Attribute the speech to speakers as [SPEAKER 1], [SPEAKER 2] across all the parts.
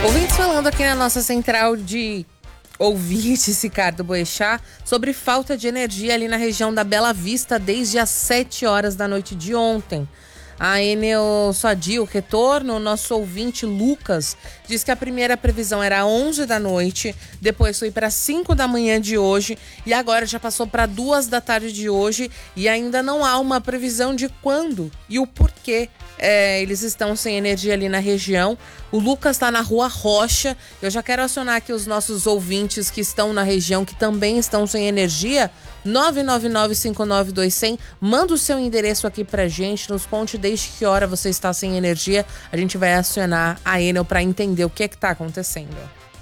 [SPEAKER 1] Ouvintes falando aqui na nossa central de ouvintes, Ricardo Boechat, sobre falta de energia ali na região da Bela Vista desde as 7 horas da noite de ontem. A Enel Sodi, o retorno, o nosso ouvinte Lucas, diz que a primeira previsão era 11 da noite, depois foi para 5 da manhã de hoje e agora já passou para 2 da tarde de hoje e ainda não há uma previsão de quando e o porquê eles estão sem energia ali na região. O Lucas está na Rua Rocha. Eu já quero acionar aqui os nossos ouvintes que estão na região, que também estão sem energia. 999-59-2100. Manda o seu endereço aqui pra gente. Nos conte desde que hora você está sem energia. A gente vai acionar a Enel para entender o que está acontecendo.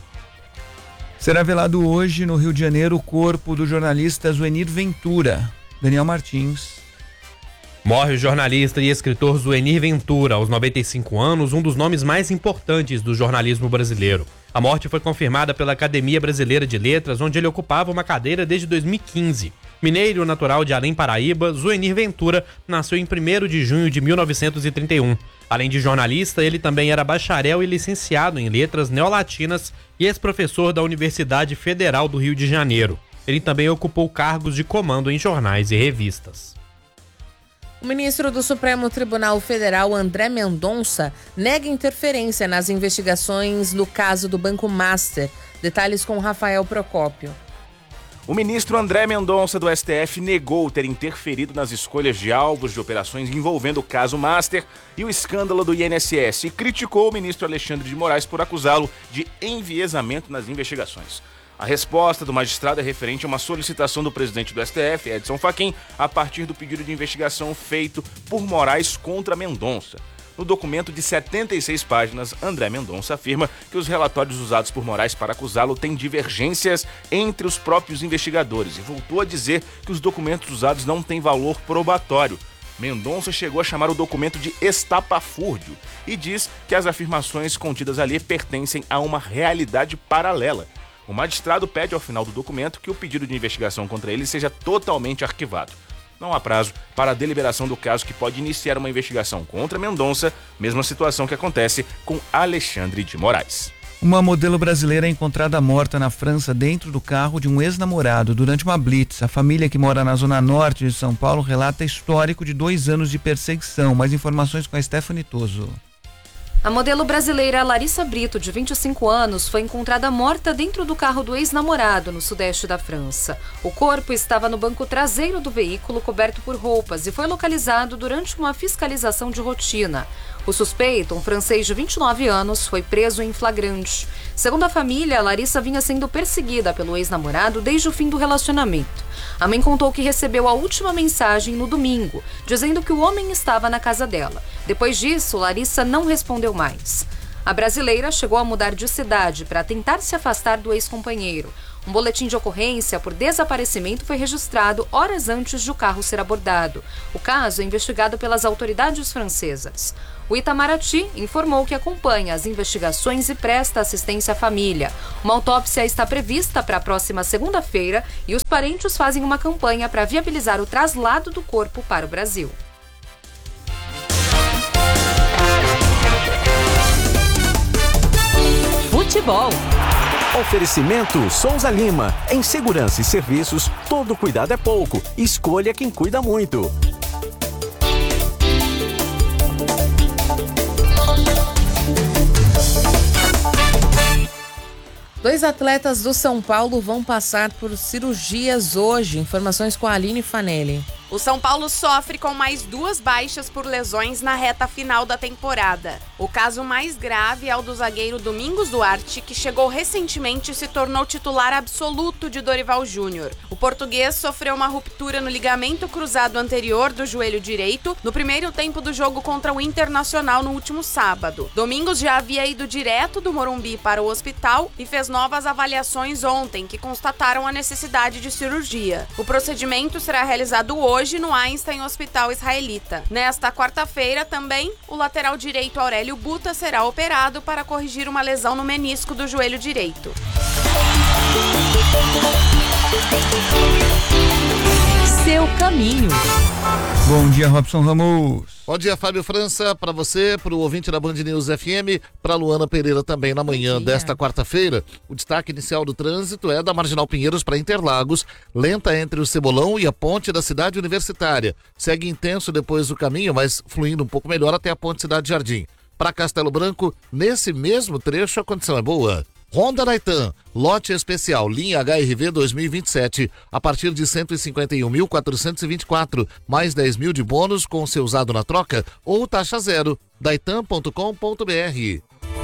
[SPEAKER 2] Será velado hoje no Rio de Janeiro o corpo do jornalista Zuenir Ventura. Daniel Martins.
[SPEAKER 3] Morre o jornalista e escritor Zuenir Ventura, aos 95 anos, um dos nomes mais importantes do jornalismo brasileiro. A morte foi confirmada pela Academia Brasileira de Letras, onde ele ocupava uma cadeira desde 2015. Mineiro natural de Além Paraíba, Zuenir Ventura nasceu em 1º de junho de 1931. Além de jornalista, ele também era bacharel e licenciado em letras neolatinas e ex-professor da Universidade Federal do Rio de Janeiro. Ele também ocupou cargos de comando em jornais e revistas.
[SPEAKER 1] O ministro do Supremo Tribunal Federal, André Mendonça, nega interferência nas investigações no caso do Banco Master. Detalhes com Rafael Procópio.
[SPEAKER 4] O ministro André Mendonça do STF negou ter interferido nas escolhas de alvos de operações envolvendo o caso Master e o escândalo do INSS e criticou o ministro Alexandre de Moraes por acusá-lo de enviesamento nas investigações. A resposta do magistrado é referente a uma solicitação do presidente do STF, Edson Fachin, a partir do pedido de investigação feito por Moraes contra Mendonça. No documento de 76 páginas, André Mendonça afirma que os relatórios usados por Moraes para acusá-lo têm divergências entre os próprios investigadores e voltou a dizer que os documentos usados não têm valor probatório. Mendonça chegou a chamar o documento de estapafúrdio e diz que as afirmações contidas ali pertencem a uma realidade paralela. O magistrado pede ao final do documento que o pedido de investigação contra ele seja totalmente arquivado. Não há prazo para a deliberação do caso, que pode iniciar uma investigação contra Mendonça, mesma situação que acontece com Alexandre de Moraes.
[SPEAKER 2] Uma modelo brasileira é encontrada morta na França dentro do carro de um ex-namorado durante uma blitz. A família, que mora na zona norte de São Paulo, relata histórico de 2 anos de perseguição. Mais informações com a Stephanie Toso.
[SPEAKER 5] A modelo brasileira Larissa Brito, de 25 anos, foi encontrada morta dentro do carro do ex-namorado, no sudeste da França. O corpo estava no banco traseiro do veículo, coberto por roupas, e foi localizado durante uma fiscalização de rotina. O suspeito, um francês de 29 anos, foi preso em flagrante. Segundo a família, Larissa vinha sendo perseguida pelo ex-namorado desde o fim do relacionamento. A mãe contou que recebeu a última mensagem no domingo, dizendo que o homem estava na casa dela. Depois disso, Larissa não respondeu mais. A brasileira chegou a mudar de cidade para tentar se afastar do ex-companheiro. Um boletim de ocorrência por desaparecimento foi registrado horas antes de o carro ser abordado. O caso é investigado pelas autoridades francesas. O Itamaraty informou que acompanha as investigações e presta assistência à família. Uma autópsia está prevista para a próxima segunda-feira e os parentes fazem uma campanha para viabilizar o traslado do corpo para o Brasil.
[SPEAKER 6] Futebol. Oferecimento Souza Lima. Em segurança e serviços, todo cuidado é pouco. Escolha quem cuida muito.
[SPEAKER 1] Dois atletas do São Paulo vão passar por cirurgias hoje. Informações com a Aline Fanelli.
[SPEAKER 7] O São Paulo sofre com mais 2 baixas por lesões na reta final da temporada. O caso mais grave é o do zagueiro Domingos Duarte, que chegou recentemente e se tornou titular absoluto de Dorival Júnior. O português sofreu uma ruptura no ligamento cruzado anterior do joelho direito no primeiro tempo do jogo contra o Internacional no último sábado. Domingos já havia ido direto do Morumbi para o hospital e fez novas avaliações ontem, que constataram a necessidade de cirurgia. O procedimento será realizado hoje no Einstein Hospital Israelita. Nesta quarta-feira também, o lateral direito Aurélio Buta será operado para corrigir uma lesão no menisco do joelho direito.
[SPEAKER 8] seu caminho.
[SPEAKER 2] Bom dia, Robson Ramos.
[SPEAKER 9] Bom dia, Fábio França, para você, para o ouvinte da Band News FM, para Luana Pereira também na manhã desta quarta-feira. O destaque inicial do trânsito é da Marginal Pinheiros para Interlagos, lenta entre o Cebolão e a ponte da Cidade Universitária. Segue intenso depois do caminho, mas fluindo um pouco melhor até a ponte Cidade Jardim. Para Castelo Branco, nesse mesmo trecho a condição é boa. Honda Naitan, lote especial, linha HRV 2027, a partir de 151.424, mais 10 mil de bônus com seu usado na troca ou taxa zero. Daitan.com.br.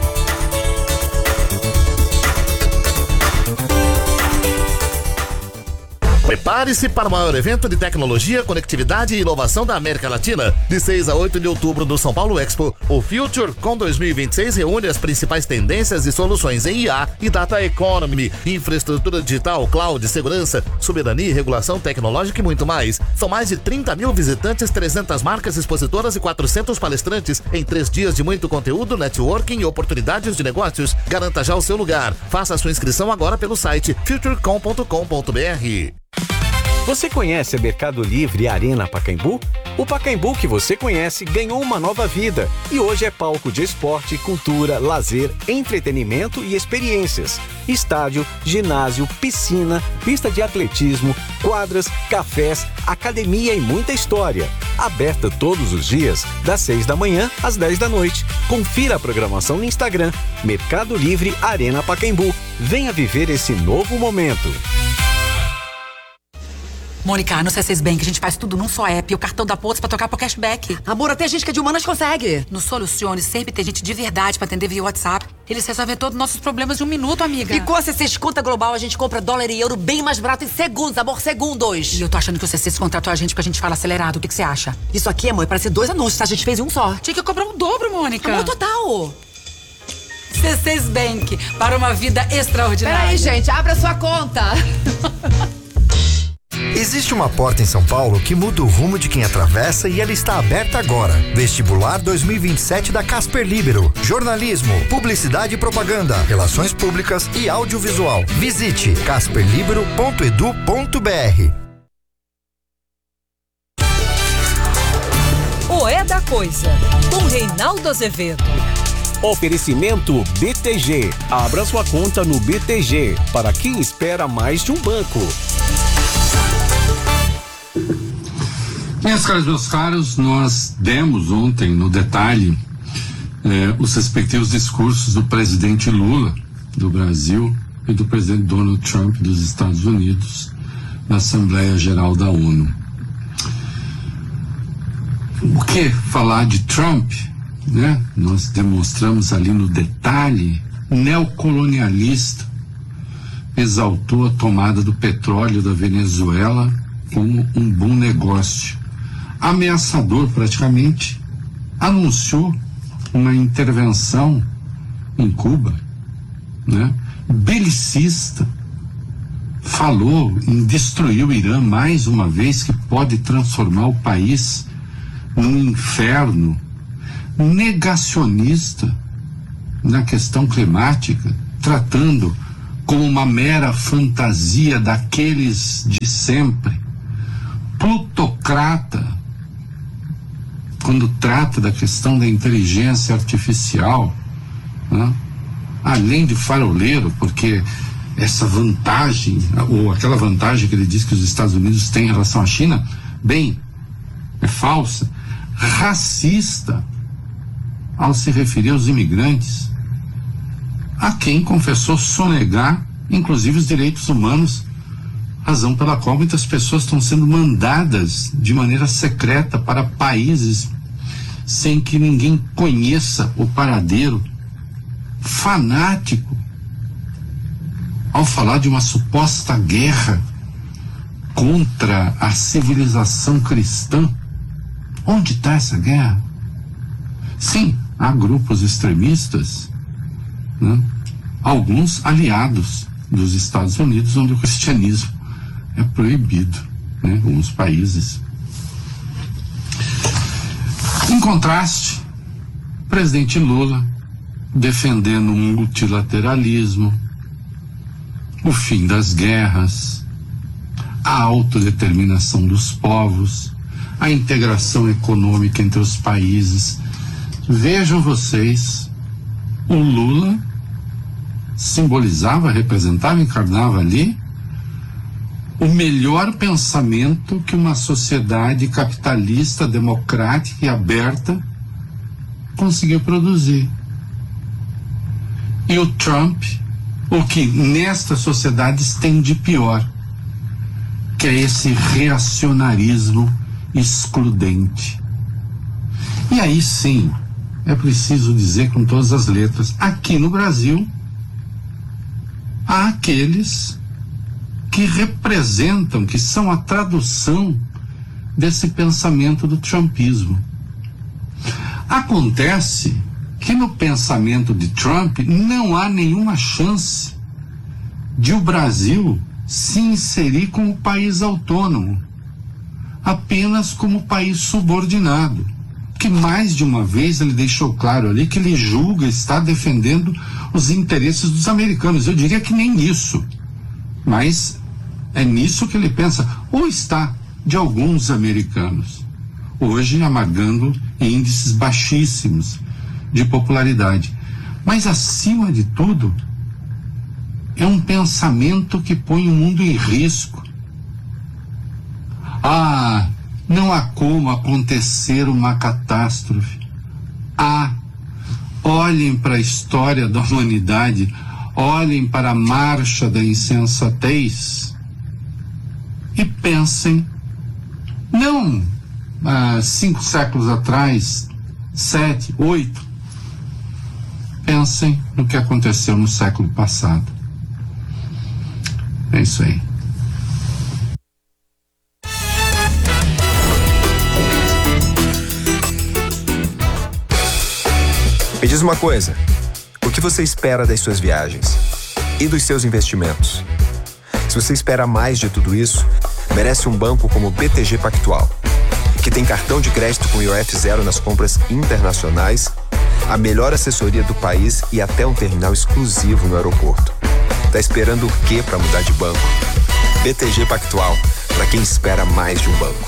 [SPEAKER 9] Prepare-se para o maior evento de tecnologia, conectividade e inovação da América Latina. De 6 a 8 de outubro no São Paulo Expo, o FutureCon 2026 reúne as principais tendências e soluções em IA e Data Economy, infraestrutura digital, cloud, segurança, soberania e regulação tecnológica e muito mais. São mais de 30 mil visitantes, 300 marcas expositoras e 400 palestrantes em 3 dias de muito conteúdo, networking e oportunidades de negócios. Garanta já o seu lugar. Faça a sua inscrição agora pelo site futurecom.com.br.
[SPEAKER 6] Você conhece a Mercado Livre Arena Pacaembu? O Pacaembu que você conhece ganhou uma nova vida e hoje é palco de esporte, cultura, lazer, entretenimento e experiências. Estádio, ginásio, piscina, pista de atletismo, quadras, cafés, academia e muita história. Aberta todos os dias, das 6 da manhã às 10 da noite. Confira a programação no Instagram, Mercado Livre Arena Pacaembu. Venha viver esse novo momento.
[SPEAKER 10] Mônica, no C6 Bank a gente faz tudo num só app. O cartão da Pontos pra trocar por cashback.
[SPEAKER 11] Amor, até gente que é de humanas consegue.
[SPEAKER 10] No Solucione sempre tem gente de verdade pra atender via WhatsApp. Eles resolvem todos os nossos problemas em um minuto, amiga.
[SPEAKER 11] E com a C6 Conta Global a gente compra dólar e euro bem mais barato em segundos, amor, segundos.
[SPEAKER 10] E eu tô achando que o C6 contratou a gente porque a gente fala acelerado. O que você acha?
[SPEAKER 11] Isso aqui, amor, parece 2 anúncios, tá? A gente fez um só.
[SPEAKER 10] Tinha que cobrar o dobro, Mônica.
[SPEAKER 11] Amor, total.
[SPEAKER 10] C6 Bank, para uma vida extraordinária.
[SPEAKER 11] Peraí, gente, abra sua conta.
[SPEAKER 12] Existe uma porta em São Paulo que muda o rumo de quem atravessa e ela está aberta agora. Vestibular 2027 da Casper Libero. Jornalismo, publicidade e propaganda, relações públicas e audiovisual. Visite casperlibero.edu.br.
[SPEAKER 8] O É da Coisa, com Reinaldo Azevedo.
[SPEAKER 6] Oferecimento BTG. Abra sua conta no BTG, para quem espera mais de um banco.
[SPEAKER 13] Minhas caras, meus caros, nós demos ontem, no detalhe, os respectivos discursos do presidente Lula, do Brasil, e do presidente Donald Trump, dos Estados Unidos, na Assembleia Geral da ONU. O que falar de Trump, né? Nós demonstramos ali no detalhe, neocolonialista, exaltou a tomada do petróleo da Venezuela como um bom negócio. Ameaçador, praticamente, anunciou uma intervenção em Cuba, né? Belicista, falou em destruir o Irã mais uma vez, que pode transformar o país num inferno. Negacionista na questão climática, tratando como uma mera fantasia daqueles de sempre. Plutocrata, quando trata da questão da inteligência artificial, né? Além de faroleiro, porque essa vantagem, ou aquela vantagem que ele diz que os Estados Unidos têm em relação à China, bem, é falsa. Racista, ao se referir aos imigrantes, a quem confessou sonegar, inclusive, os direitos humanos, razão pela qual muitas pessoas estão sendo mandadas de maneira secreta para países sem que ninguém conheça o paradeiro. Fanático ao falar de uma suposta guerra contra a civilização cristã. Onde está essa guerra? Sim, há grupos extremistas, né? Alguns aliados dos Estados Unidos, onde o cristianismo é proibido, né? Em alguns países. Em contraste, o presidente Lula defendendo o multilateralismo, o fim das guerras, a autodeterminação dos povos, a integração econômica entre os países. Vejam vocês, o Lula simbolizava, representava, encarnava ali o melhor pensamento que uma sociedade capitalista, democrática e aberta conseguiu produzir. E o Trump, o que nestas sociedades tem de pior, que é esse reacionarismo excludente. E aí sim, é preciso dizer com todas as letras, aqui no Brasil, há aqueles que representam, que são a tradução desse pensamento do trumpismo. Acontece que no pensamento de Trump não há nenhuma chance de o Brasil se inserir como país autônomo, apenas como país subordinado, que mais de uma vez ele deixou claro ali que ele julga estar defendendo os interesses dos americanos. Eu diria que nem isso, mas é nisso que ele pensa, ou está de alguns americanos, hoje amargando índices baixíssimos de popularidade. Mas acima de tudo, é um pensamento que põe o mundo em risco. Não há como acontecer uma catástrofe. Olhem para a história da humanidade, olhem para a marcha da insensatez e pensem, não 5 séculos atrás, 7, 8, pensem no que aconteceu no século passado. É isso aí.
[SPEAKER 14] Me diz uma coisa, o que você espera das suas viagens e dos seus investimentos? Se você espera mais de tudo isso, merece um banco como o BTG Pactual, que tem cartão de crédito com IOF zero nas compras internacionais, a melhor assessoria do país e até um terminal exclusivo no aeroporto. Tá esperando o quê para mudar de banco? BTG Pactual, para quem espera mais de um banco.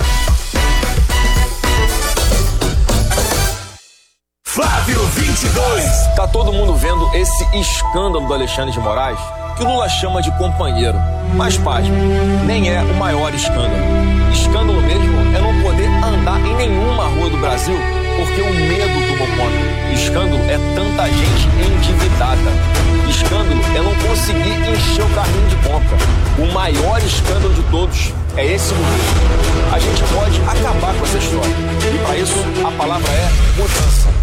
[SPEAKER 15] Flávio 22. Tá todo mundo vendo esse escândalo do Alexandre de Moraes, que o Lula chama de companheiro. Mas, pasme, nem é o maior escândalo. Escândalo mesmo é não poder andar em nenhuma rua do Brasil porque o medo tomou conta. Escândalo é tanta gente endividada. Escândalo é não conseguir encher o carrinho de compra. O maior escândalo de todos é esse governo. A gente pode acabar com essa história. E para isso, a palavra é mudança.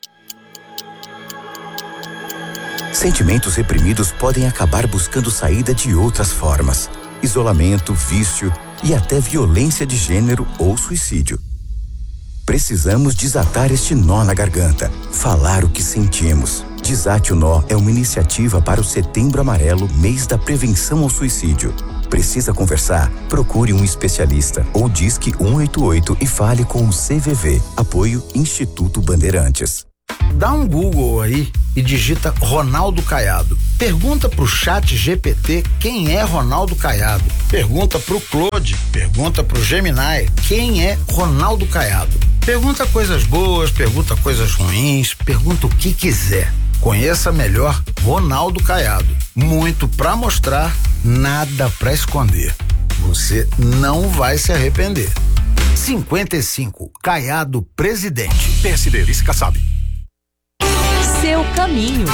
[SPEAKER 16] Sentimentos reprimidos podem acabar buscando saída de outras formas. Isolamento, vício e até violência de gênero ou suicídio. Precisamos desatar este nó na garganta, falar o que sentimos. Desate o Nó é uma iniciativa para o Setembro Amarelo, mês da prevenção ao suicídio. Precisa conversar? Procure um especialista ou disque 188 e fale com o CVV. Apoio Instituto Bandeirantes.
[SPEAKER 17] Dá um Google aí e digita Ronaldo Caiado. Pergunta pro Chat GPT quem é Ronaldo Caiado. Pergunta pro Claude, pergunta pro Gemini quem é Ronaldo Caiado. Pergunta coisas boas, pergunta coisas ruins, pergunta o que quiser. Conheça melhor Ronaldo Caiado. Muito pra mostrar, nada pra esconder. Você não vai se arrepender. 55, Caiado presidente.
[SPEAKER 15] PSD, vice Kassab.
[SPEAKER 8] Seu caminho.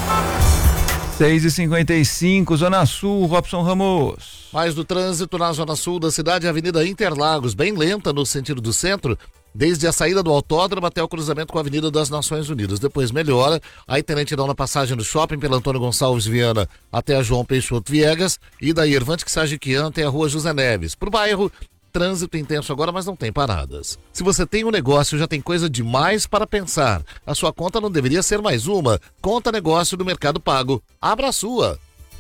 [SPEAKER 2] 6h55, Zona Sul, Robson Ramos.
[SPEAKER 9] Mais do trânsito na Zona Sul da cidade, Avenida Interlagos, bem lenta no sentido do centro, desde a saída do autódromo até o cruzamento com a Avenida das Nações Unidas. Depois melhora, aí tem lentidão na passagem do shopping pela Antônio Gonçalves Viana até a João Peixoto Viegas e da Irvante Quixajiquian até a Rua José Neves. Pro bairro, trânsito intenso agora, mas não tem paradas. Se você tem um negócio, já tem coisa demais para pensar. A sua conta não deveria ser mais uma. Conta Negócio do Mercado Pago. Abra a sua.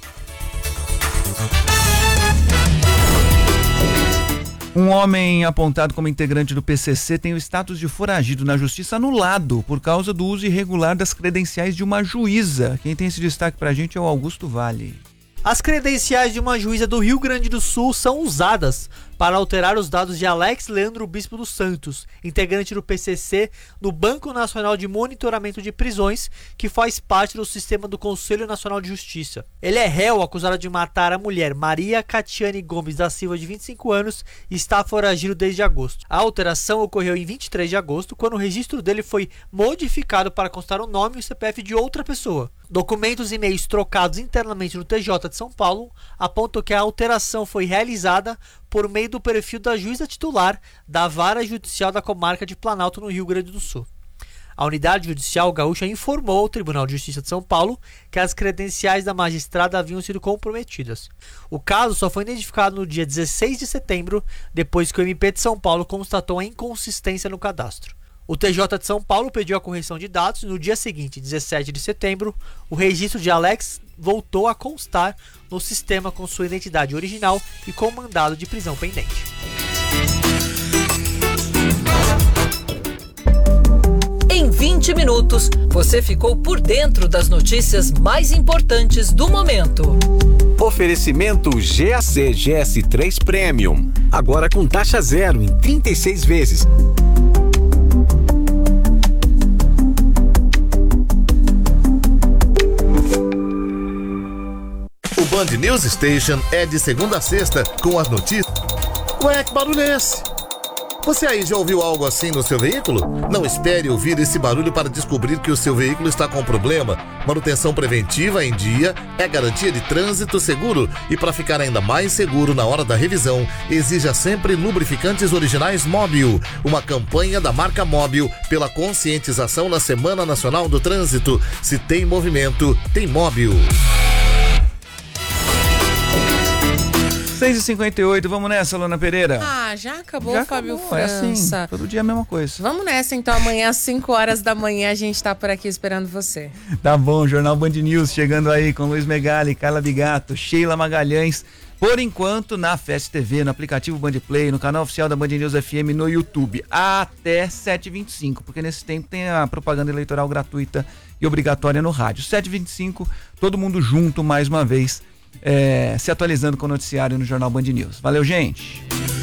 [SPEAKER 2] Um homem apontado como integrante do PCC tem o status de foragido na justiça anulado por causa do uso irregular das credenciais de uma juíza. Quem tem esse destaque pra gente é o Augusto Vale.
[SPEAKER 18] As credenciais de uma juíza do Rio Grande do Sul são usadas para alterar os dados de Alex Leandro Bispo dos Santos, integrante do PCC, no Banco Nacional de Monitoramento de Prisões, que faz parte do sistema do Conselho Nacional de Justiça. Ele é réu acusado de matar a mulher Maria Catiane Gomes da Silva, de 25 anos, e está foragido desde agosto. A alteração ocorreu em 23 de agosto, quando o registro dele foi modificado para constar o nome e o CPF de outra pessoa. Documentos e e-mails trocados internamente no TJ de São Paulo apontam que a alteração foi realizada por meio do perfil da juíza titular da Vara Judicial da Comarca de Planalto, no Rio Grande do Sul. A unidade judicial gaúcha informou ao Tribunal de Justiça de São Paulo que as credenciais da magistrada haviam sido comprometidas. O caso só foi identificado no dia 16 de setembro, depois que o MP de São Paulo constatou a inconsistência no cadastro. O TJ de São Paulo pediu a correção de dados e no dia seguinte, 17 de setembro, o registro de Alex voltou a constar no sistema com sua identidade original e com mandado de prisão pendente.
[SPEAKER 8] Em 20 minutos, você ficou por dentro das notícias mais importantes do momento.
[SPEAKER 6] Oferecimento GAC GS3 Premium. Agora com taxa zero em 36 vezes.
[SPEAKER 9] O Band News Station é de segunda a sexta com as notícias. Ué, que barulho é esse? Você aí já ouviu algo assim no seu veículo? Não espere ouvir esse barulho para descobrir que o seu veículo está com problema. Manutenção preventiva em dia é garantia de trânsito seguro. E para ficar ainda mais seguro na hora da revisão, exija sempre lubrificantes originais Móbil. Uma campanha da marca Móbil pela conscientização na Semana Nacional do Trânsito. Se tem movimento, tem Móbil.
[SPEAKER 2] 6h58, vamos nessa, Luana Pereira?
[SPEAKER 1] Já acabou, Fábio França.
[SPEAKER 2] É assim, todo dia a mesma coisa.
[SPEAKER 1] Vamos nessa, então, amanhã às 5 horas da manhã a gente tá por aqui esperando você.
[SPEAKER 2] Tá bom, Jornal Band News chegando aí com Luiz Megali, Carla Bigato, Sheila Magalhães. Por enquanto, na Fest TV, no aplicativo Band Play, no canal oficial da Band News FM, no YouTube, até 7h25, porque nesse tempo tem a propaganda eleitoral gratuita e obrigatória no rádio. 7h25, todo mundo junto mais uma vez. Se atualizando com o noticiário no Jornal Band News. Valeu, gente!